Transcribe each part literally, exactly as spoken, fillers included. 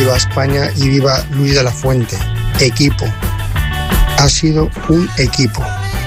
viva España y viva Luis de la Fuente. Equipo. Ha sido un equipo.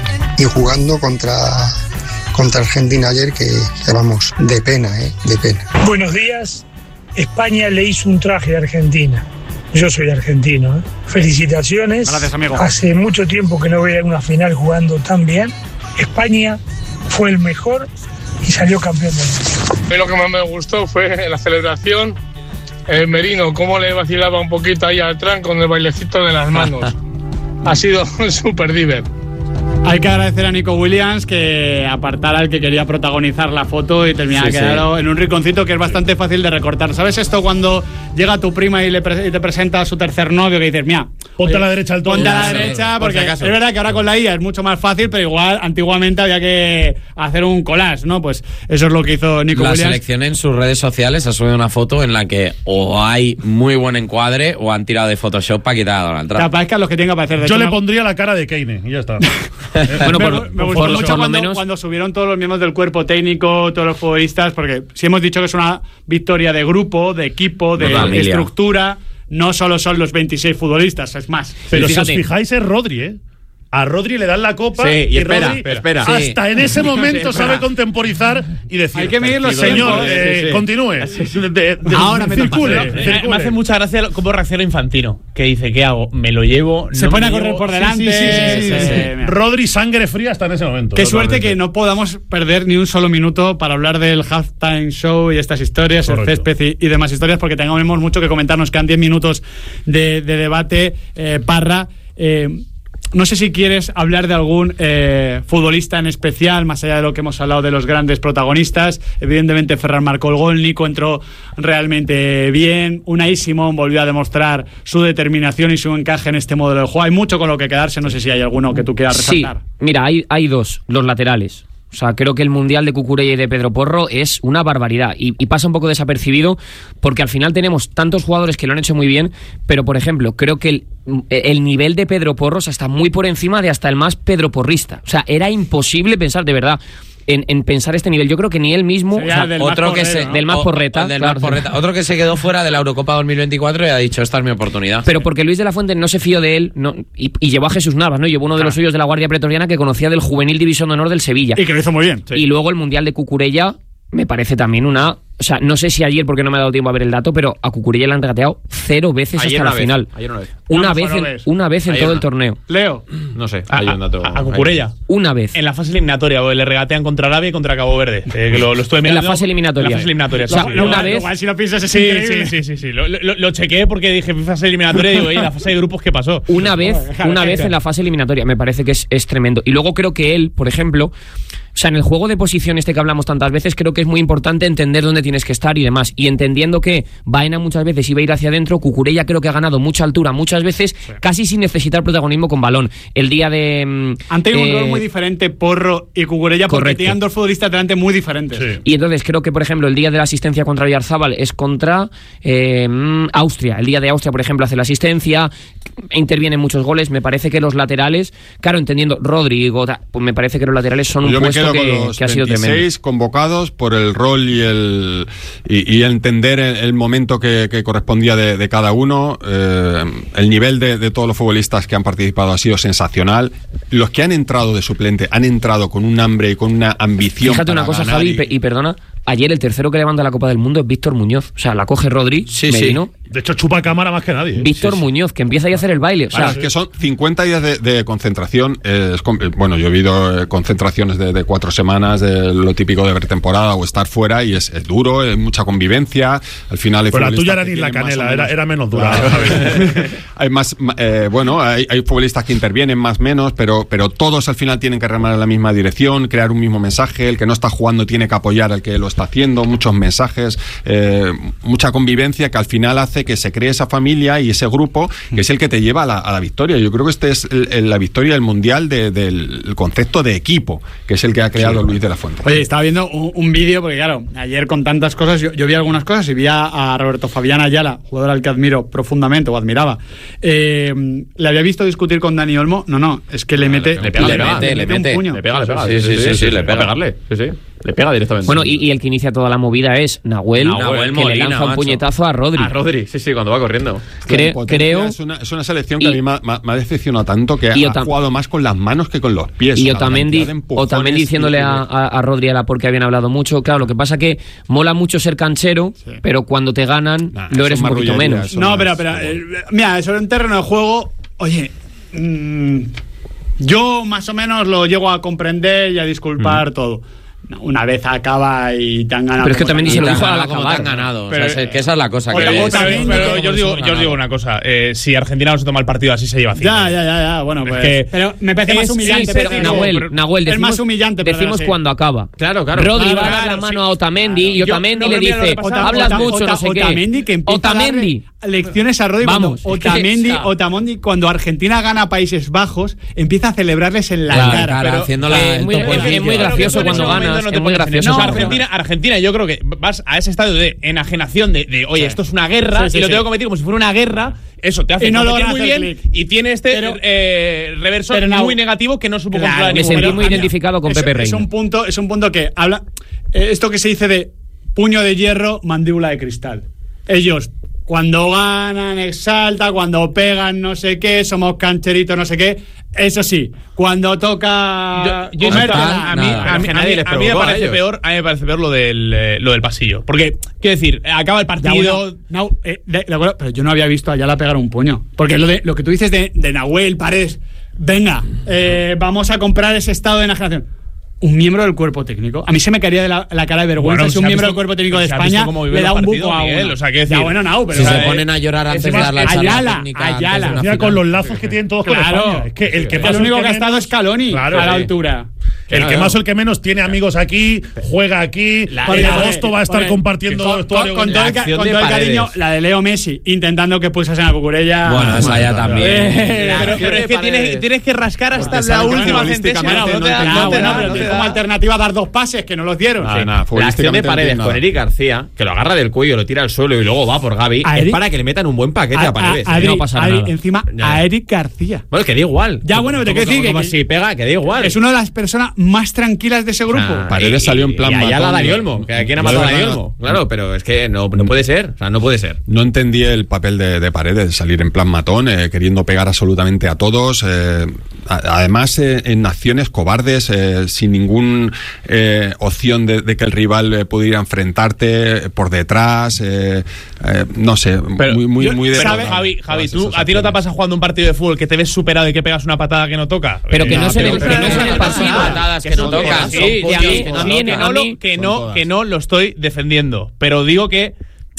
Y jugando contra, contra Argentina ayer, que, que vamos, de pena, ¿eh? De pena. Buenos días. España le hizo un traje a Argentina. Yo soy argentino, ¿eh? Felicitaciones. Gracias, amigo. Hace mucho tiempo que no veía una final jugando tan bien. España fue el mejor y salió campeón del mundo. Lo que más me gustó fue la celebración. El Merino, cómo le vacilaba un poquito ahí atrás con el bailecito de las manos. Ha sido súper divertido. Hay que agradecer a Nico Williams que apartara al que quería protagonizar la foto y terminara sí, quedado sí. en un rinconcito que es bastante fácil de recortar. ¿Sabes esto cuando llega tu prima y, le pre- y te presenta a su tercer novio que dices, mira, ponte a la derecha al todo? Ponte a la derecha, porque es verdad que ahora con la I A es mucho más fácil, pero igual antiguamente había que hacer un collage, ¿no? Pues eso es lo que hizo Nico la Williams. La selección en sus redes sociales ha subido una foto en la que o hay muy buen encuadre o han tirado de Photoshop para quitar a Donald Trump. Que aparezcan los que tengan que aparecer. De Yo hecho, le pondría la cara de Kane y ya está. Bueno, por, me, me gustó por, mucho por cuando, lo menos cuando subieron todos los miembros del cuerpo técnico, todos los futbolistas, porque si hemos dicho que es una victoria de grupo, de equipo, de, de estructura, no solo son los veintiséis futbolistas, es más. Pero si os fijáis es Rodri, ¿eh? A Rodri le dan la copa sí, y, y espera, Rodri espera, espera. hasta Sí. en ese momento sí, sabe contemporizar y decir, hay que medir los señor, eh, sí, sí. continúe. De, de, de, Ahora me circule, circule. circule. Me hace mucha gracia cómo reacciona Infantino, que dice, ¿qué hago? ¿Me lo llevo? Se no pone a me correr llevo? por delante. Sí, sí, sí, sí, sí, sí. Sí, sí. Rodri sangre fría hasta en ese momento. Qué totalmente. suerte que no podamos perder ni un solo minuto para hablar del halftime show y estas historias, Correcto. El césped y, y demás historias, porque tengamos mucho que comentar. Nos quedan diez minutos de, de debate. Eh, Parra, eh, no sé si quieres hablar de algún eh, futbolista en especial, más allá de lo que hemos hablado de los grandes protagonistas. Evidentemente Ferran marcó el gol, Nico entró realmente bien, Unai Simón volvió a demostrar su determinación y su encaje en este modelo de juego. Hay mucho con lo que quedarse, no sé si hay alguno que tú quieras resaltar. Sí, mira, hay, hay dos, los laterales. O sea, creo que el Mundial de Cucurella y de Pedro Porro es una barbaridad y, y pasa un poco desapercibido porque al final tenemos tantos jugadores que lo han hecho muy bien, pero por ejemplo, creo que el, el nivel de Pedro Porro está muy por encima de hasta el más Pedro Porrista. O sea, era imposible pensar, de verdad, En, en pensar este nivel. Yo creo que ni él mismo, o sea, del otro más que porrero, se, ¿no? del más porreta, o, o del claro, más porreta. Otro que se quedó fuera de la Eurocopa dos mil veinticuatro y ha dicho, esta es mi oportunidad. Pero porque Luis de la Fuente no se fió de él, no, y, y llevó a Jesús Navas, ¿no? Llevó uno de claro. los suyos de la Guardia Pretoriana que conocía del Juvenil División de Honor del Sevilla. Y que lo hizo muy bien. Sí. Y luego el Mundial de Cucurella me parece también una... O sea, no sé si ayer, porque no me ha dado tiempo a ver el dato, pero a Cucurella le han regateado cero veces ayer hasta la vez, final. Ayer una vez. Una no, vez, no en, ves. una vez en ayer todo una. el torneo. Leo. No sé, A, hay un dato. a, a Cucurella. Una vez. En la fase eliminatoria, le regatean contra Arabia y contra Cabo Verde. Eh, que lo, lo estuve mirando. En la fase eliminatoria. En la fase eliminatoria. O sea, sí, una igual, vez. Igual si lo piensas es Sí, increíble. sí, sí, sí, sí. Lo, lo, lo chequeé porque dije fase eliminatoria y digo, oye, la fase de grupos, ¿qué pasó? Una vez, una vez en la fase eliminatoria. Me parece que es, es tremendo. Y luego creo que él, por ejemplo, o sea, en el juego de posición este que hablamos tantas veces, creo que es muy importante entender dónde tienes que estar y demás. Y entendiendo que Baena muchas veces iba a ir hacia adentro, Cucurella creo que ha ganado mucha altura muchas veces, sí. casi sin necesitar protagonismo con balón. El día de... Han tenido eh, un rol muy diferente Porro y Cucurella porque correcto. tenían dos futbolistas delante muy diferentes. Sí. Y entonces creo que, por ejemplo, el día de la asistencia contra Villarzábal es contra eh, Austria. El día de Austria, por ejemplo, hace la asistencia, intervienen muchos goles. Me parece que los laterales, claro, entendiendo Rodrigo, pues me parece que los laterales son un Yo puesto me quedo que, con los que ha sido tremendo. veintiséis convocados por el rol y el y, y entender el, el momento que, que correspondía de, de cada uno. Eh, el nivel de, de todos los futbolistas que han participado ha sido sensacional. Los que han entrado de suplente han entrado con un hambre y con una ambición. Fíjate para una cosa, ganar Javi, y... y, pe- y perdona, ayer el tercero que levanta la Copa del Mundo es Víctor Muñoz. O sea, la coge Rodri, Sí, Merino. sí. De hecho, chupa cámara más que nadie. ¿eh? Víctor Sí, sí. Muñoz, que empieza ahí a hacer el baile. O sea, Bueno, es que son cincuenta días de, de concentración. Eh, es com- bueno, yo he vivido eh, concentraciones de, de cuatro semanas, de lo típico de ver temporada o estar fuera, y es, es duro, es mucha convivencia. Al final, hay Pero la futbolistas tuya era que ni la tienen más o canela, era, menos- era menos dura. Claro. hay más, eh, bueno, hay, hay futbolistas que intervienen más o menos, pero, pero todos al final tienen que remar en la misma dirección, crear un mismo mensaje. El que no está jugando tiene que apoyar al que lo está haciendo. Muchos mensajes, eh, mucha convivencia que al final hace que se cree esa familia y ese grupo que es el que te lleva a la, a la victoria. Yo creo que este es el, el, la victoria del mundial de, del el concepto de equipo, que es el que ha creado sí. Luis de la Fuente. Oye, estaba viendo un, un vídeo porque claro, ayer con tantas cosas yo, yo vi algunas cosas y vi a, a Roberto Fabián Ayala, jugador al que admiro profundamente o admiraba. Eh, ¿Le había visto discutir con Dani Olmo? No, no, es que le mete, le pega, le, le mete, mete, le mete un le puño. Le pega, le pega. Sí, sí, sí, sí, sí, le pega. Pegarle. Sí, sí. Le pega directamente. Bueno, y, y el que inicia toda la movida es Nahuel, Nahuel que Molina, le lanza un macho. puñetazo a Rodri. A Rodri, sí, sí, cuando va corriendo. Cre- Potencia creo... Es una, es una selección que y- a mí me, ha- me ha- me ha decepcionado tanto que y ha Otam- jugado más con las manos que con los pies. Y La Otamendi, cantidad de empujones Otamendi diciéndole y- a, a, a Rodri a la porque habían hablado mucho. Claro, lo que pasa que mola mucho ser canchero, pero cuando te ganan Nah, lo eso eres es un poquito marrullería, menos. eso No, no pero, es pero fútbol. eh, mira, sobre un terreno de juego, oye, mmm, yo más o menos lo llego a comprender y a disculpar todo. Una vez acaba y te han ganado. Pero es que como también te se han lo ganado. dijo al Como te han acabar. ganado. Pero, o sea, es que esa es la cosa. Otra- que otra- Pero, Otamendi, pero que yo, os digo, yo os digo una cosa. Eh, si Argentina no se toma el partido así, se lleva cinco. Ya, ya, ya, ya. Bueno, pues. que pero me parece más es- humillante. sí, pero- sí, Nahuel, pero- Nahuel, es decimos, más humillante, pero decimos sí. cuando acaba. Claro, claro. Rodri Claro, va a dar claro, la mano sí. a Otamendi y Yo- Otamendi no, le pero mira lo dice, que pasa- hablas Ota- mucho, Ota- no sé qué. Otamendi que empieza Otamendi. a darle lecciones a Rodri. Vamos, Cuando es que- Otamendi, o sea- Otamendi, cuando Argentina gana a Países Bajos, empieza a celebrarles en la Claro, cara. cara, Pero- haciendo la- es el muy- es- topollillo. es muy Claro, gracioso que tú en cuando ese momento ganas, no te es muy pones en gracioso eso. cuando Argentina, Argentina, yo creo que vas a ese estadio de enajenación de, de oye, esto es una guerra Sí, sí, y lo sí. tengo que competir como si fuera una guerra. Eso te hace Y no competir logran muy hacer bien clic. y tiene este Pero- eh, reverso pero no- muy negativo que no supo Claro, controlar. en me ningún sentí momento. muy identificado con es, Pepe es Reina. un punto, es un punto que habla. eh, esto que se dice de puño de hierro, mandíbula de cristal. Ellos, cuando ganan, exalta, cuando pegan, no sé qué, somos cancheritos, no sé qué. Eso sí, cuando toca. Yo, yo comértela, a mí, nada. a mí, Que a nadie mí- les a mí me provocó a parece ellos. peor, a mí me parece peor lo del, eh, lo del pasillo. Porque, quiero decir, acaba el Ya, partido. bueno, Nau- eh, de- de acuerdo, pero yo no había visto a Ayala pegar un puño. Porque lo, de, lo que tú dices de, de Nahuel, Paredes, venga, eh, vamos a comprar ese estado de enajenación. Un miembro del cuerpo técnico. A mí se me caería de la, la cara de vergüenza Bueno, si se un ha miembro visto- del cuerpo técnico de se ha visto España cómo vive le los da un partidos, buco a Miguel, uno. o sea, quiero Ya, decir, bueno, Nau, pero Si o sea, se ponen a llorar antes de encima, dar la charla Ayala, técnica antes de Ayala. una Mira, final. con los lazos que tienen todos Claro. con España. Es que el que el más o único el que ha que estado menos- es Scaloni Claro, a la sí. altura. El no, que no. más o el que menos tiene amigos aquí, juega aquí, La- para la- agosto va a estar Hombre, compartiendo con, vestuario con- con con- todo el, La ca- acción con de todo el Paredes. cariño, la de Leo Messi intentando que pulsasen a Cucurella. Bueno, esa ya también. Eh, Pero, acción pero de es que Paredes. tienes, tienes que rascar hasta Porque la sabe que última futbolísticamente centésima. No no te da- tiene no Ah, te da- bueno, no pero te tienes da. como alternativa dar dos pases que no los dieron. Nah, Sí. nah, La acción de futbolísticamente no Paredes tiene con nada. Eric García, que lo agarra del cuello, lo tira al suelo y luego va por Gaby, A es Eric- para que le metan un buen paquete a, A- Paredes. a- ¿eh? Adri- no pasa Adri- nada. Encima Ya. a Eric García. Bueno, que da igual. Ya, bueno, pero te quiero Como- decir como que- si pega, que da igual. Es una de las personas más tranquilas de ese grupo. Ah, Paredes y- salió en plan y allá la matón. Dani Olmo, que a quién ha No, matado a de Dani verdad, Olmo. no. Claro, pero es que no, no puede ser. O sea, no puede ser. No entendí el papel de, de Paredes, salir en plan matón, eh, queriendo pegar absolutamente a todos. eh, a- además, eh, en acciones cobardes, eh, sin ninguna opción de, de que el rival eh, pudiera enfrentarte eh, por detrás. eh, eh, no sé, Pero muy, muy, yo- muy de. Pero, ¿sabe? Javi, Javi, todas ¿tú, esas ¿a ti no te acciones. pasa jugando un partido de fútbol que te ves superado y que pegas una patada que no toca? Pero que Eh, no es en el- pero- que no es en el no partido. pasa nada. Patadas que Que no son tocan, todas, son sí, puños y a mí- que no a mí tocan. no lo- mí- que son no, todas. que no lo estoy defendiendo, pero digo que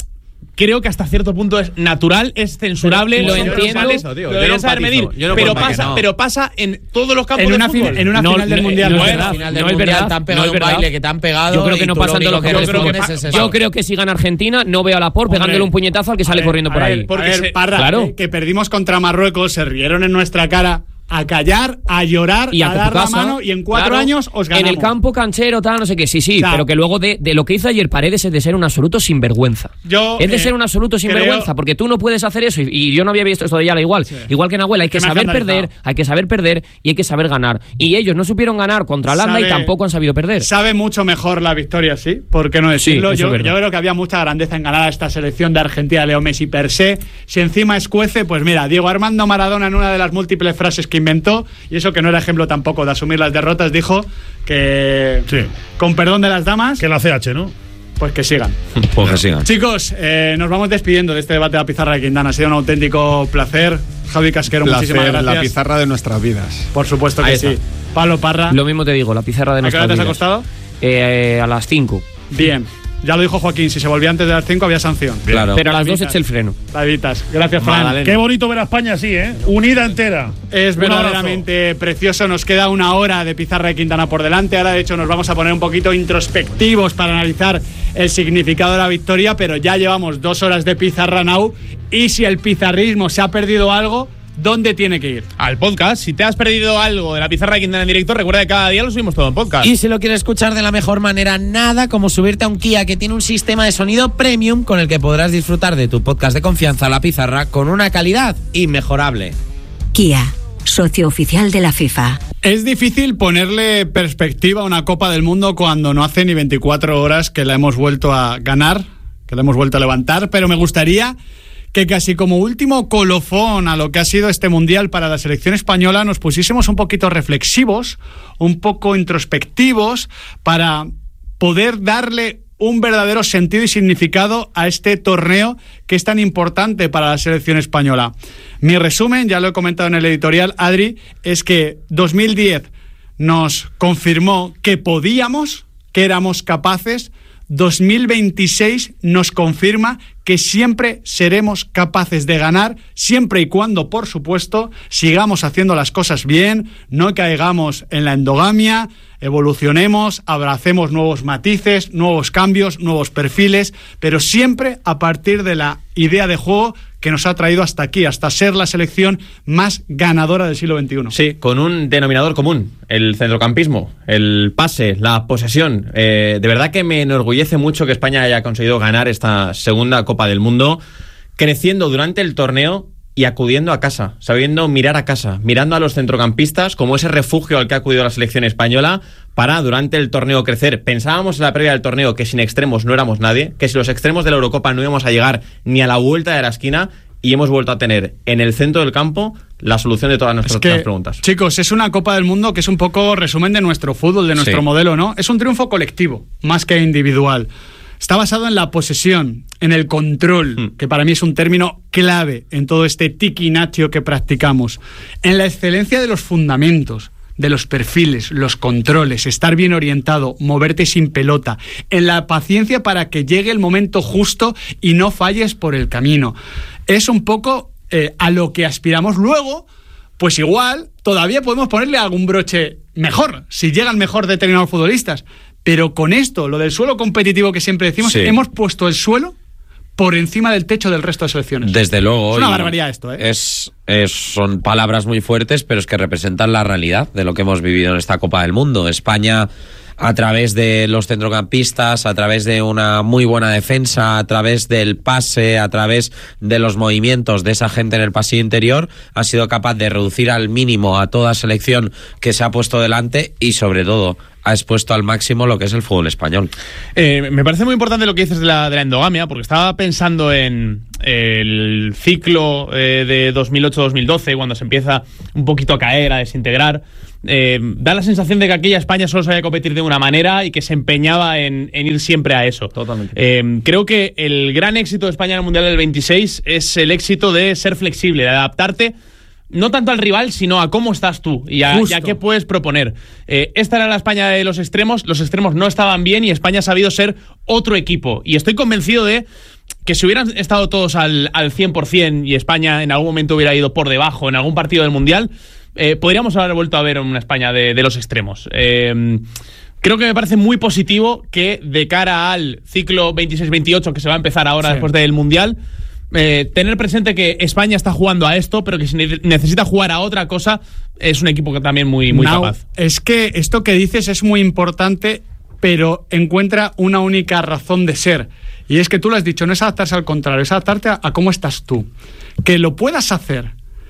creo que hasta cierto punto es natural, es censurable. Lo son entiendo. normales, Yo no lo deberían saber empatizo, medir. yo no pero, puedo pasa, que no. pero pasa en todos los campos En de una, fútbol. fin- en una No, final del no, Mundial. no no es es verdad. verdad. Al final del No es mundial verdad, te han no pegado es un verdad. baile que te han pegado. Yo creo que y no tú lo pasan de único lo que que responden. respondes es eso. Yo creo que si gana Argentina, no veo a Laporte pegándole un puñetazo al que sale A ver, corriendo por a ver, ahí. Porque Porque se, se- Parra, claro. eh, que perdimos contra Marruecos, se rieron en nuestra cara a callar, a llorar, Y a, a tu dar la casa, mano y en cuatro claro, años os ganamos. En el campo canchero, tal, no sé qué. Sí, sí, O sea, pero que luego de, de lo que hizo ayer Paredes es de ser un absoluto sinvergüenza. Yo, es de eh, ser un absoluto sinvergüenza, creo- porque tú no puedes hacer eso. Y, y yo no había visto esto de Ayala igual. Igual que Nahuel, hay que Que me ha saber escandalizado. perder, hay que saber perder y hay que saber ganar. Y ellos no supieron ganar contra Holanda y Sabe- tampoco han sabido perder. Sabe mucho mejor la victoria, sí, ¿por qué no decirlo? eso es yo, verdad. yo creo que había mucha grandeza en ganar a esta selección de Argentina, Leo Messi per se. Si encima escuece, pues mira, Diego Armando Maradona en una de las múltiples frases que inventó, y eso que no era ejemplo tampoco de asumir las derrotas, dijo que, Sí. con perdón de las damas, Que la C H, ¿no? pues que sigan. Pues que sigan. Chicos, eh, nos vamos despidiendo de este debate de la pizarra de Quintana. Ha sido un auténtico placer. Javi Casquero, muchísimas Placer, gracias. la pizarra de nuestras vidas. Por supuesto que Ahí sí. está. Pablo Parra, Lo mismo te digo, la pizarra de ¿a qué nuestras hora te has vidas. acostado? Eh, a las cinco. Bien. Ya lo dijo Joaquín, si se volvía antes de las cinco había sanción. Claro. Pero a las dos Evitas. eché el freno. La evitas. Gracias, Fran. Magdalena. Qué bonito ver a España así, ¿eh? Unida entera. Es Un verdaderamente precioso. Nos queda una hora de pizarra de Quintana por delante. Ahora, de hecho, nos vamos a poner un poquito introspectivos para analizar el significado de la victoria, pero ya llevamos dos horas de pizarra now. Y si el pizarrismo se ha perdido algo, ¿dónde tiene que ir? Al podcast, si te has perdido algo de la pizarra de Quintana en directo, recuerda que cada día lo subimos todo en podcast. Y si lo quieres escuchar de la mejor manera, nada como subirte a un Kia que tiene un sistema de sonido premium con el que podrás disfrutar de tu podcast de confianza, La Pizarra, con una calidad inmejorable. Kia, socio oficial de la FIFA. Es difícil ponerle perspectiva a una Copa del Mundo cuando no hace ni veinticuatro horas que la hemos vuelto a ganar, que la hemos vuelto a levantar, pero me gustaría que casi como último colofón a lo que ha sido este Mundial para la selección española nos pusiésemos un poquito reflexivos, un poco introspectivos, para poder darle un verdadero sentido y significado a este torneo que es tan importante para la selección española. Mi resumen, ya lo he comentado en el editorial, Adri, es que dos mil diez nos confirmó que podíamos, que éramos capaces. dos mil veintiséis nos confirma que siempre seremos capaces de ganar, siempre y cuando, por supuesto, sigamos haciendo las cosas bien, no caigamos en la endogamia, evolucionemos, abracemos nuevos matices, nuevos cambios, nuevos perfiles, pero siempre a partir de la idea de juego que nos ha traído hasta aquí, hasta ser la selección más ganadora del siglo veintiuno. Sí, con un denominador común, el centrocampismo, el pase, la posesión. Eh, de verdad que me enorgullece mucho que España haya conseguido ganar esta segunda Copa del Mundo, creciendo durante el torneo y acudiendo a casa, sabiendo mirar a casa, mirando a los centrocampistas como ese refugio al que ha acudido la selección española para durante el torneo crecer. Pensábamos en la previa del torneo que sin extremos no éramos nadie, que sin los extremos de la Eurocopa no íbamos a llegar ni a la vuelta de la esquina, y hemos vuelto a tener en el centro del campo la solución de todas nuestras, es que, preguntas. Chicos, es una Copa del Mundo que es un poco resumen de nuestro fútbol, de nuestro sí. modelo, ¿no? Es un triunfo colectivo, más que individual. Está basado en la posesión, en el control, mm. que para mí es un término clave en todo este tiquinatio que practicamos, en la excelencia de los fundamentos, de los perfiles, los controles, estar bien orientado, moverte sin pelota, en la paciencia para que llegue el momento justo y no falles por el camino. Es un poco eh, a lo que aspiramos. Luego, pues igual, todavía podemos ponerle algún broche mejor, si llegan mejor determinados futbolistas. Pero con esto, lo del suelo competitivo que siempre decimos, sí. hemos puesto el suelo por encima del techo del resto de selecciones. Desde luego. Es una barbaridad esto, ¿eh? Es, es, son palabras muy fuertes, pero es que representan la realidad de lo que hemos vivido en esta Copa del Mundo. España, a través de los centrocampistas, a través de una muy buena defensa, a través del pase, a través de los movimientos de esa gente en el pasillo interior, ha sido capaz de reducir al mínimo a toda selección que se ha puesto delante y, sobre todo, ha expuesto al máximo lo que es el fútbol español. Eh, me parece muy importante lo que dices de la, de la endogamia, porque estaba pensando en el ciclo eh, de dos mil ocho dos mil doce, cuando se empieza un poquito a caer, a desintegrar. Eh, da la sensación de que aquella España solo sabía competir de una manera y que se empeñaba en, en ir siempre a eso. Totalmente. Eh, creo que el gran éxito de España en el Mundial del veintiséis es el éxito de ser flexible, de adaptarte no tanto al rival, sino a cómo estás tú y a, y a qué puedes proponer. Eh, esta era la España de los extremos, los extremos no estaban bien y España ha sabido ser otro equipo. Y estoy convencido de que si hubieran estado todos al, al cien por ciento y España en algún momento hubiera ido por debajo en algún partido del Mundial, eh, podríamos haber vuelto a ver una España de, de los extremos. Eh, creo que me parece muy positivo que de cara al ciclo veintiséis veintiocho que se va a empezar ahora sí. después del Mundial, Eh, tener presente que España está jugando a esto, pero que si necesita jugar a otra cosa, es un equipo que también muy, muy Now, capaz. Es que esto que dices es muy importante, pero encuentra una única razón de ser. Y es que tú lo has dicho, no es adaptarse al contrario, es adaptarte a, a cómo estás tú. Que lo puedas hacer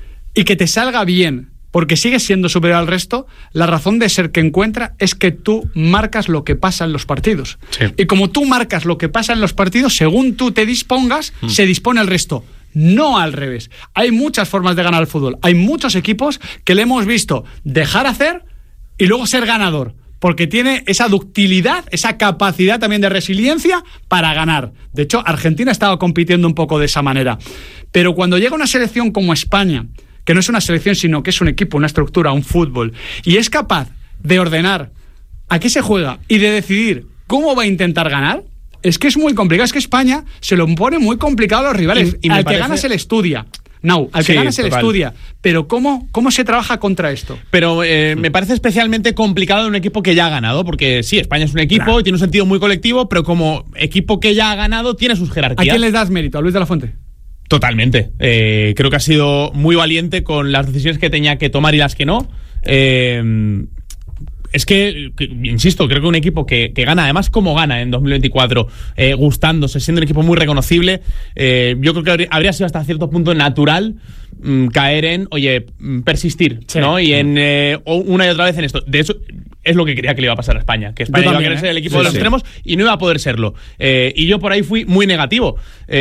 y que te salga bien, porque sigues siendo superior al resto, la razón de ser que encuentra es que tú marcas lo que pasa en los partidos. Sí. Y como tú marcas lo que pasa en los partidos, según tú te dispongas, mm. se dispone el resto. No al revés. Hay muchas formas de ganar al fútbol. Hay muchos equipos que le hemos visto dejar hacer y luego ser ganador, porque tiene esa ductilidad, esa capacidad también de resiliencia para ganar. De hecho, Argentina estaba compitiendo un poco de esa manera. Pero cuando llega una selección como España, que no es una selección, sino que es un equipo, una estructura, un fútbol, y es capaz de ordenar a qué se juega y de decidir cómo va a intentar ganar, es que es muy complicado. Es que España se lo pone muy complicado a los rivales. Y, y al parece... que gana se le estudia. No, al que sí, gana se le estudia. Pero ¿cómo, cómo se trabaja contra esto? Pero eh, me parece especialmente complicado en un equipo que ya ha ganado, porque sí, España es un equipo claro. y tiene un sentido muy colectivo, pero como equipo que ya ha ganado, tiene sus jerarquías. ¿A quién les das mérito? ¿A Luis de la Fuente? Totalmente. Eh, creo que ha sido muy valiente con las decisiones que tenía que tomar y las que no. Eh, es que, que, insisto, creo que un equipo que, que gana, además como gana en dos mil veinticuatro, eh, gustándose, siendo un equipo muy reconocible, eh, yo creo que habría, habría sido hasta cierto punto natural mmm, caer en, oye, persistir, sí. ¿no? Y en eh, una y otra vez en esto. De hecho, es lo que creía que le iba a pasar a España, que España también, iba a querer ser el equipo sí, de los sí. extremos y no iba a poder serlo. Eh, y yo por ahí fui muy negativo.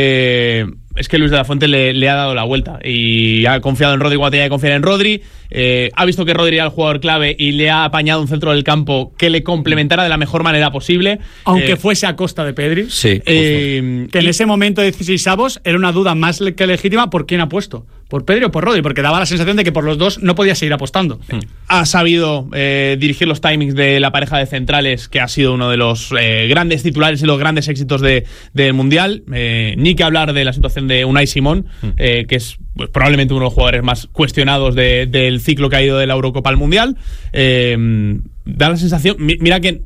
Eh, es que Luis de la Fuente le, le ha dado la vuelta y ha confiado en Rodri cuando tenía que confiar en Rodri. Eh, ha visto que Rodri era el jugador clave y le ha apañado un centro del campo que le complementara de la mejor manera posible. Aunque eh, fuese a costa de Pedri. Sí. Eh, que en y, ese momento de dieciseisavos era una duda más que legítima por quién ha puesto. ¿Por Pedri o por Rodri? Porque daba la sensación de que por los dos no podía seguir apostando. Ha sabido eh, dirigir los timings de la pareja de centrales, que ha sido uno de los eh, grandes titulares y los grandes éxitos de, del Mundial. Eh, ni que hablar de la situación de Unai Simón, eh, que es pues, probablemente uno de los jugadores más cuestionados de, del ciclo que ha ido de la Eurocopa al Mundial. Eh, da la sensación... Mira que...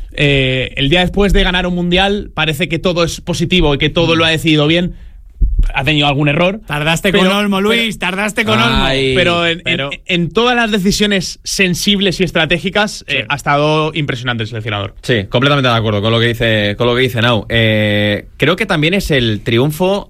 Eh, el día después de ganar un Mundial parece que todo es positivo y que todo lo ha decidido bien. Ha tenido algún error. Tardaste pero, con Olmo, Luis, pero, tardaste con ay, Olmo. Pero, en, pero en, en todas las decisiones sensibles y estratégicas sí. eh, ha estado impresionante el seleccionador. Sí, completamente de acuerdo con lo que dice, con lo que dice Nau. Eh, creo que también es el triunfo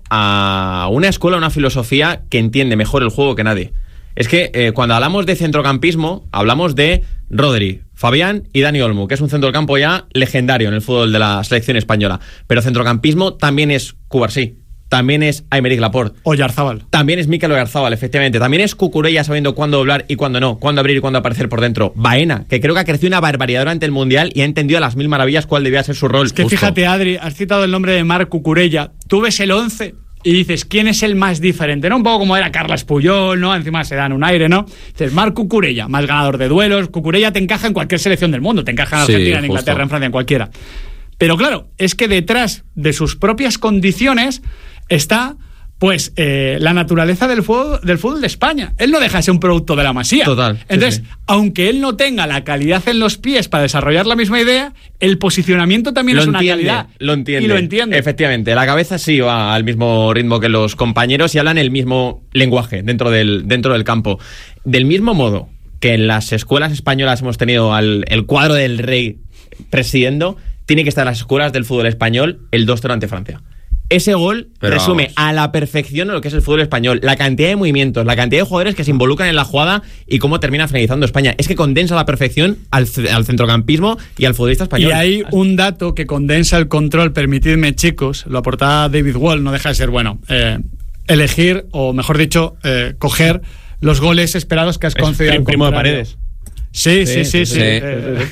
a una escuela, una filosofía que entiende mejor el juego que nadie. Es que eh, cuando hablamos de centrocampismo, hablamos de Rodri, Fabián y Dani Olmo, que es un centrocampo ya legendario en el fútbol de la selección española. Pero centrocampismo también es Cubarsí. También es Aymeric Laporte. Oyarzábal. También es Mikel Oyarzábal, efectivamente. También es Cucurella sabiendo cuándo doblar y cuándo no, cuándo abrir y cuándo aparecer por dentro. Baena, que creo que ha crecido una barbaridad durante el Mundial y ha entendido a las mil maravillas cuál debía ser su rol. Es que justo. Fíjate, Adri, has citado el nombre de Marc Cucurella. Tú ves el once y dices, ¿quién es el más diferente? ¿No? Un poco como era Carles Puyol, ¿no? Encima se dan un aire, ¿no? Dices, Marc Cucurella, más ganador de duelos. Cucurella te encaja en cualquier selección del mundo. Te encaja en Argentina, sí, en Inglaterra, en Francia, en cualquiera. Pero claro, es que detrás de sus propias condiciones está... Pues eh, la naturaleza del fútbol, del fútbol de España. Él no deja de ser un producto de la Masía. Total. Entonces, sí, sí. aunque él no tenga la calidad en los pies para desarrollar la misma idea, el posicionamiento también lo es entiende, una calidad. Lo entiende. Y lo entiende. Efectivamente. La cabeza sí va al mismo ritmo que los compañeros y hablan el mismo lenguaje dentro del, dentro del campo. Del mismo modo que en las escuelas españolas hemos tenido al, el cuadro del rey presidiendo, tiene que estar en las escuelas del fútbol español el dos cero ante Francia. Ese gol Pero resume vamos. a la perfección lo que es el fútbol español, la cantidad de movimientos, la cantidad de jugadores que se involucran en la jugada y cómo termina finalizando España. Es que condensa a la perfección al, al centrocampismo y al futbolista español. Y hay un dato que condensa el control, permitidme, chicos, lo aportaba David Wall, no deja de ser bueno, eh, elegir, o mejor dicho, eh, coger los goles esperados que has concedido. El primo de Paredes. Sí, sí, sí, sí. sí, sí. Eh,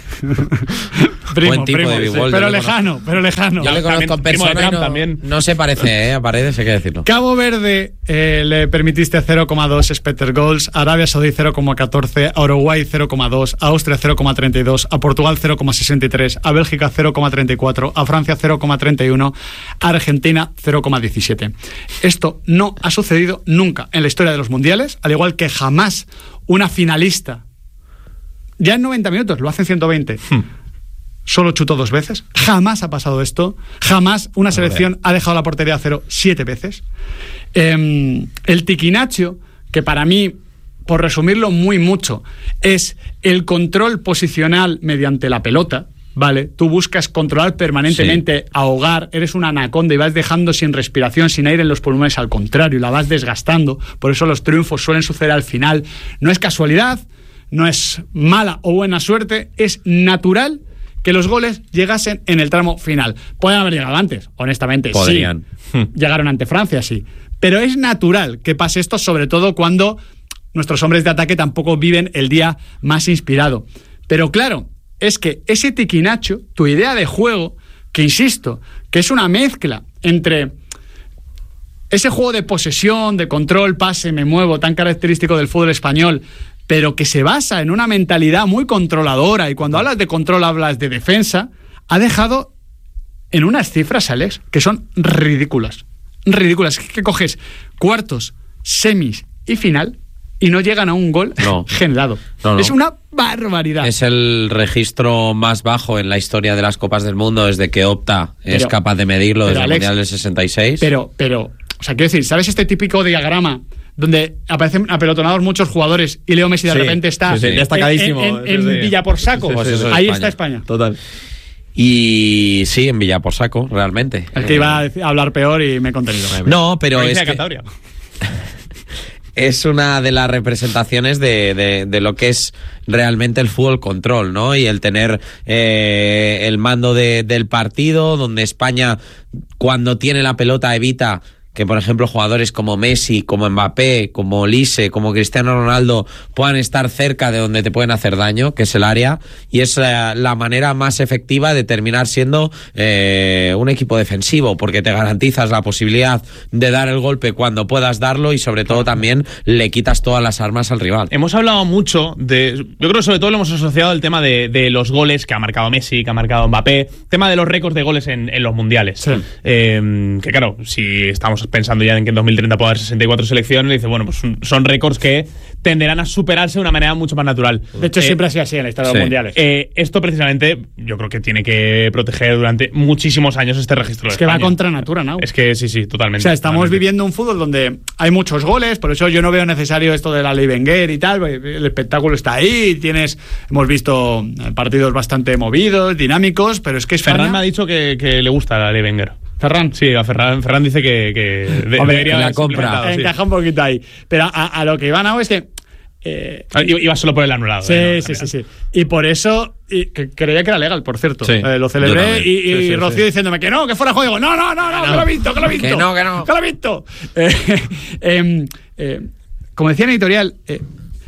primo, Buen tipo primo, de sí, pero lejano, pero lejano. Yo le conozco en persona y no, también. no se parece eh, a Paredes, hay que decirlo. Cabo Verde eh, le permitiste cero coma dos expected goals, a Arabia Saudí cero coma catorce, a Uruguay cero coma dos, a Austria cero coma treinta y dos, a Portugal cero coma sesenta y tres, a Bélgica cero coma treinta y cuatro, a Francia cero coma treinta y uno, a Argentina cero coma diecisiete. Esto no ha sucedido nunca en la historia de los mundiales, al igual que jamás una finalista ya en noventa minutos, lo hacen ciento veinte. Hmm. Solo chutó dos veces. Jamás ha pasado esto. Jamás una selección ha dejado la portería a cero siete veces. Eh, el tiquinacho, que para mí, por resumirlo muy mucho, es el control posicional mediante la pelota. Vale, tú buscas controlar permanentemente, sí. ahogar, eres una anaconda y vas dejando sin respiración, sin aire en los pulmones, al contrario, la vas desgastando. Por eso los triunfos suelen suceder al final. No es casualidad, no es mala o buena suerte, es natural que los goles llegasen en el tramo final. Pueden haber llegado antes, honestamente. Podrían. Sí. Llegaron ante Francia, sí. Pero es natural que pase esto, sobre todo cuando nuestros hombres de ataque tampoco viven el día más inspirado. Pero claro, es que ese tiquinacho, tu idea de juego, que insisto, que es una mezcla entre ese juego de posesión, de control, pase, me muevo, tan característico del fútbol español, pero que se basa en una mentalidad muy controladora, y cuando hablas de control hablas de defensa, ha dejado en unas cifras, Alex, que son ridículas. Ridículas. Es que coges cuartos, semis y final y no llegan a un gol no. generado. No, no. Es una barbaridad. Es el registro más bajo en la historia de las Copas del Mundo desde que Opta pero, es capaz de medirlo desde Alex, el Mundial del sesenta y seis. Pero, pero... O sea, quiero decir, ¿sabes este típico diagrama donde aparecen apelotonados muchos jugadores y Leo Messi de sí, repente está sí, sí, destacadísimo en, en, en, sí, en sí. Villa por Saco? Pues eso es Ahí España. está España. Total. Y sí, en Villa por Saco, realmente. Es que iba a decir- a hablar peor y me he contenido. No, pero Provincia es de que Cantabria. es una de las representaciones de, de, de lo que es realmente el fútbol control, ¿no? Y el tener eh, el mando de, del partido, donde España, cuando tiene la pelota, evita que, por ejemplo, jugadores como Messi, como Mbappé, como Olise, como Cristiano Ronaldo puedan estar cerca de donde te pueden hacer daño, que es el área, y es eh, la manera más efectiva de terminar siendo eh, un equipo defensivo, porque te garantizas la posibilidad de dar el golpe cuando puedas darlo y sobre todo también le quitas todas las armas al rival. Hemos hablado mucho de... Yo creo que sobre todo lo hemos asociado al tema de, de los goles que ha marcado Messi, que ha marcado Mbappé, tema de los récords de goles en, en los mundiales. Sí. Eh, que claro, si estamos pensando ya en que en dos mil treinta pueda haber sesenta y cuatro selecciones, dice, bueno, pues son récords que tenderán a superarse de una manera mucho más natural. De hecho, Eh, siempre ha sido así en la historia de sí. los mundiales. Eh, esto precisamente yo creo que tiene que proteger durante muchísimos años este registro de Es que va España. contra natura, ¿no? Es que sí, sí, totalmente. O sea, estamos totalmente. viviendo un fútbol donde hay muchos goles, por eso yo no veo necesario esto de la ley Wenger y tal, el espectáculo está ahí, tienes, hemos visto partidos bastante movidos, dinámicos, pero es que España... Ferran me ha dicho que, que le gusta la ley Wenger. Ferran. Sí, a Ferran, Ferran dice que, que de- Hombre, debería la haberse compra. implementado, sí. Encaja un poquito ahí. Pero a, a lo que iban a es que... Eh, Ah, Iba iba solo por el anulado. sí, eh, no, sí, sí, general. sí. Y por eso y, que creía que era legal, por cierto. Sí, Eh, lo yo celebré también. y, y Sí, sí, Rocío sí. diciéndome que no, que fuera juego. No, no, no, no, que lo he visto, que lo he visto. Que no, que no. Que lo he visto. Eh, eh, eh, como decía en el editorial, eh,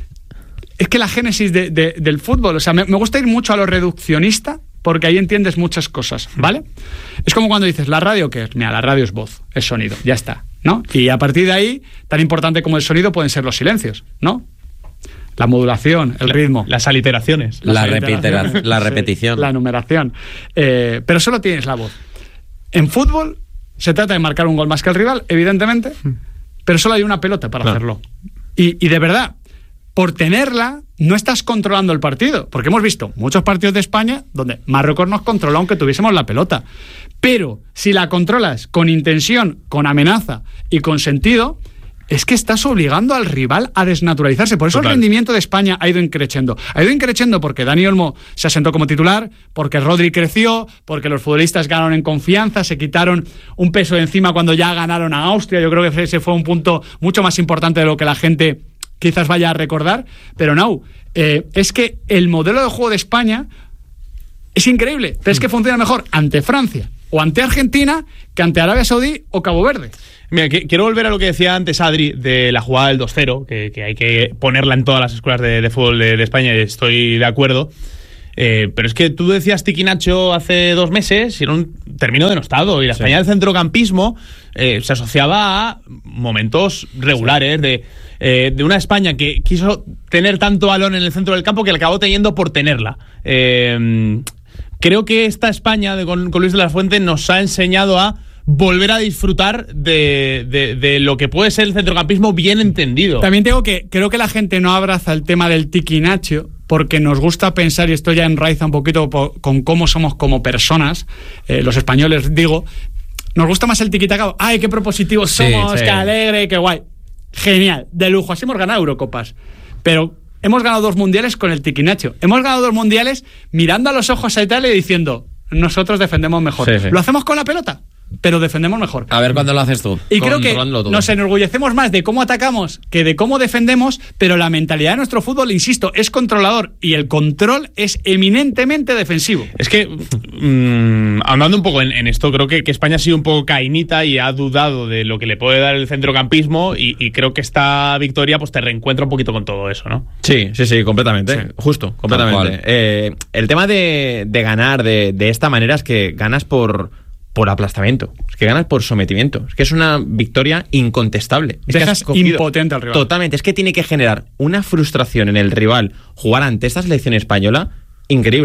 es que la génesis de- de- del fútbol, o sea, me, me gusta ir mucho a lo reduccionista porque ahí entiendes muchas cosas, ¿vale? Es como cuando dices, ¿la radio qué es? Mira, la radio es voz, es sonido, ya está, ¿no? Y a partir de ahí, tan importante como el sonido pueden ser los silencios, ¿no? La modulación, el ritmo. Las aliteraciones. La, aliteraciones. repitera- la Sí, repetición. la numeración. Eh, pero solo tienes la voz. En fútbol se trata de marcar un gol más que el rival, evidentemente, pero solo hay una pelota para Claro. hacerlo. Y, y de verdad, por tenerla, no estás controlando el partido. Porque hemos visto muchos partidos de España donde Marruecos nos controló aunque tuviésemos la pelota. Pero si la controlas con intención, con amenaza y con sentido, es que estás obligando al rival a desnaturalizarse. Por eso Total. el rendimiento de España ha ido increciendo. Ha ido increciendo porque Dani Olmo se asentó como titular, porque Rodri creció, porque los futbolistas ganaron en confianza, se quitaron un peso de encima cuando ya ganaron a Austria. Yo creo que ese fue un punto mucho más importante de lo que la gente quizás vaya a recordar. Pero no, eh, es que el modelo de juego de España es increíble, pero es que funciona mejor ante Francia o ante Argentina que ante Arabia Saudí o Cabo Verde. Mira, que- quiero volver a lo que decía antes Adri de la jugada del dos cero, que, que hay que ponerla en todas las escuelas de, de fútbol de, de España, y estoy de acuerdo. Eh, pero es que tú decías Tiki Nacho hace dos meses y era un término denostado, y la España del centrocampismo eh, se asociaba a momentos regulares de, eh, de una España que quiso tener tanto balón en el centro del campo que le acabó teniendo por tenerla. Eh, creo que esta España de, con, con Luis de la Fuente nos ha enseñado a volver a disfrutar de, de, de lo que puede ser el centrocampismo bien entendido. También tengo que, creo que la gente no abraza el tema del tiki nacho porque nos gusta pensar, y esto ya enraiza un poquito po- con cómo somos como personas, eh, los españoles, digo, nos gusta más el tiki-taka. ¡Ay, qué propositivos Sí, somos! sí. ¡Qué alegre! ¡Qué guay! Genial, de lujo. Así hemos ganado Eurocopas. Pero hemos ganado dos mundiales con el tiki nacho. Hemos ganado dos mundiales mirando a los ojos a Italia y diciendo, nosotros defendemos mejor. Sí, sí. Lo hacemos con la pelota, pero defendemos mejor. A ver cuándo lo haces tú. Y creo que Controlándolo todo. nos enorgullecemos más de cómo atacamos que de cómo defendemos, pero la mentalidad de nuestro fútbol, insisto, es controlador y el control es eminentemente defensivo. Es que, mmm, andando un poco en, en esto, creo que, que España ha sido un poco cainita y ha dudado de lo que le puede dar el centrocampismo, y, y creo que esta victoria pues te reencuentra un poquito con todo eso, ¿no? Sí, sí, sí, completamente. Sí. Justo, completamente. cual. Eh, el tema de, de ganar de, de esta manera es que ganas por, por aplastamiento, es que ganas por sometimiento, es que es una victoria incontestable. Es que Dejas has cogido- impotente al rival. Totalmente, es que tiene que generar una frustración en el rival jugar ante esta selección española increíble.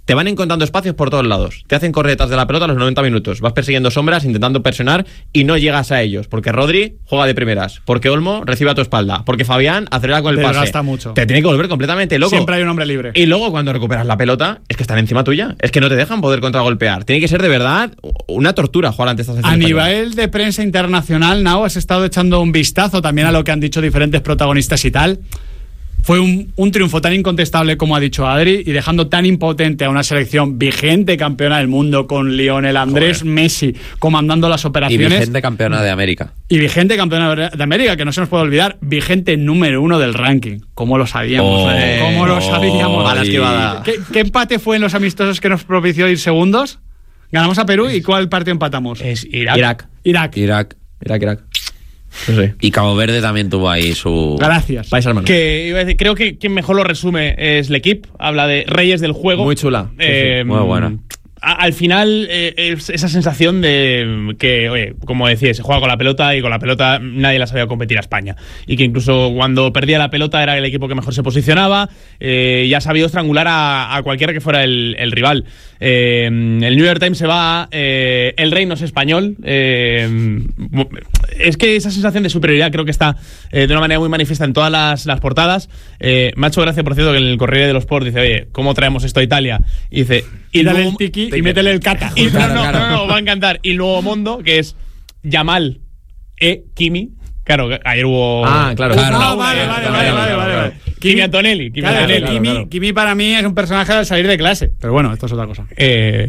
te van encontrando espacios por todos lados. Te hacen correr detrás de la pelota a los noventa minutos. Vas persiguiendo sombras, intentando presionar y no llegas a ellos. Porque Rodri juega de primeras. Porque Olmo recibe a tu espalda. Porque Fabián acelera con el te pase. Gasta mucho. Te tiene que volver completamente loco. Siempre hay un hombre libre. Y luego cuando recuperas la pelota, es que están encima tuya. Es que no te dejan poder contragolpear. Tiene que ser de verdad una tortura jugar ante estas A nivel de prensa internacional, Nao, has estado echando un vistazo también a lo que han dicho diferentes protagonistas y tal. Fue un, un triunfo tan incontestable como ha dicho Adri, y dejando tan impotente a una selección vigente campeona del mundo con Lionel Andrés Joder. Messi comandando las operaciones. Y vigente campeona de América. Y vigente campeona de América, que no se nos puede olvidar, vigente número uno del ranking. ¿Cómo lo sabíamos? Oh, eh? ¿Cómo lo sabíamos? Oh, ¿Qué, ¿Qué empate fue en los amistosos que nos propició ir segundos? Ganamos a Perú, ¿y cuál partido empatamos? Es Irak. Irak. Irak. Irak. Irak, Irak. No sé. Y Cabo Verde también tuvo ahí su... Gracias. País hermano. Que iba a decir, creo que quien mejor lo resume es L'Equipe. Habla de reyes del juego. Muy chula. Eh, sí, sí. Muy buena. A, al final, eh, es esa sensación de que, oye, como decía, se juega con la pelota y con la pelota nadie la sabía competir a España. Y que incluso cuando perdía la pelota era el equipo que mejor se posicionaba, eh, y ha sabido estrangular a, a cualquiera que fuera el, el rival. Eh, el New York Times se va a eh, el reino es español. Eh, es que esa sensación de superioridad creo que está eh, de una manera muy manifiesta en todas las, las portadas. Eh, me ha hecho gracia, por cierto, que en el Corriere dello Sport dice, oye, ¿cómo traemos esto a Italia? Y dice, y dale luego, el tiki y métele el cata. Y, Claro, no, no, claro. no, no, va a encantar. Y luego Mondo, que es Yamal e Kimi. Claro, ayer hubo... Ah, claro. hubo Ah, una- no, vale, una- vale, una- vale, una- vale, una- vale, vale. Kimi Antonelli. Kimi Claro, Antonelli. Kimi, claro. Kimi para mí es un personaje al salir de clase. Pero bueno, esto es otra cosa. Eh,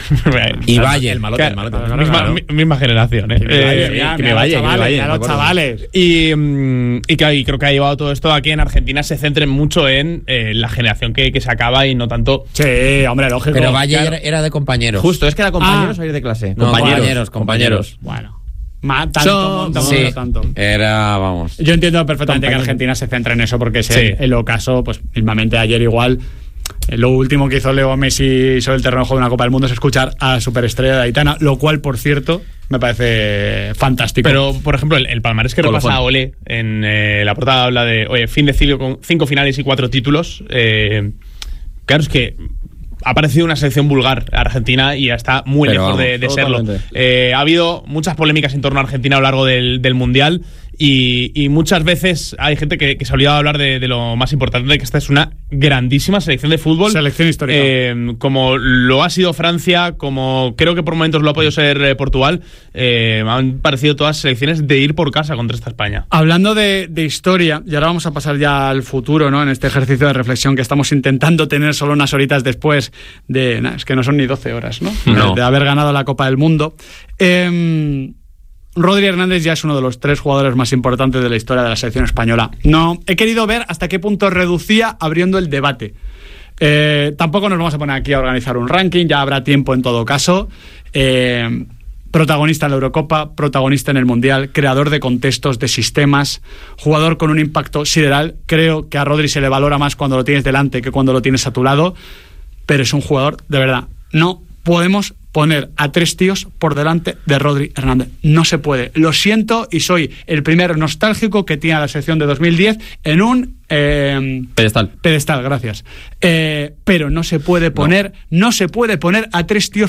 Y Valle. El malote, el claro, malote. misma, Claro. mi- misma generación, eh. Que me Eh, vaya, sí, mira, que mira me vaya, a los que me chavales, vaya, a me los acuerdo. chavales. Y, mm, y, claro, y creo que ha llevado todo esto a que en Argentina se centren mucho en eh, la generación que, que se acaba y no tanto... Sí, hombre, lógico. Pero Valle Claro. era, era de compañeros. Justo, es que era compañeros Ah. o ir de clase. No, compañeros, compañeros. Bueno. Ma, tanto, Son- monta, Sí, monta, tanto. era, vamos. Yo entiendo perfectamente que Compañeros. Argentina se centra en eso porque es Sí. el, el ocaso, pues mismamente ayer igual. eh, Lo último que hizo Leo Messi sobre el terreno de juego de una Copa del Mundo es escuchar a la superestrella de Aitana, lo cual, por cierto, me parece fantástico. Pero, por ejemplo, el, el palmarés que Colofón. repasa a Ole en eh, la portada habla de, oye, fin de ciclo con cinco finales y cuatro títulos. Eh, claro, es que ha parecido una selección vulgar Argentina y ya está muy Pero lejos vamos, de, de serlo. totalmente. Eh, ha habido muchas polémicas en torno a Argentina a lo largo del, del Mundial y, y muchas veces hay gente que, que se ha olvidado de hablar de, de lo más importante, de que esta es una grandísima selección de fútbol. Selección histórica. Eh, como lo ha sido Francia, como creo que por momentos lo ha podido ser eh, Portugal, eh, me han parecido todas selecciones de ir por casa contra esta España. Hablando de, de historia, y ahora vamos a pasar ya al futuro, ¿no? En este ejercicio de reflexión que estamos intentando tener solo unas horitas después de... Nah, es que no son ni doce horas, ¿no? No. De, de haber ganado la Copa del Mundo. Eh, Rodri Hernández ya es uno de los tres jugadores más importantes de la historia de la selección española. No, he querido ver hasta qué punto reducía abriendo el debate. Eh, tampoco nos vamos a poner aquí a organizar un ranking, ya habrá tiempo en todo caso. Eh, protagonista en la Eurocopa, protagonista en el Mundial, creador de contextos, de sistemas, jugador con un impacto sideral. Creo que a Rodri se le valora más cuando lo tienes delante que cuando lo tienes a tu lado, pero es un jugador, de verdad, no podemos poner a tres tíos por delante de Rodri Hernández. No se puede. Lo siento y soy el primer nostálgico que tiene a la selección de dos mil diez en un... Eh, Pedestal. pedestal, gracias. Eh, pero no se puede poner, no. no se puede poner a tres tíos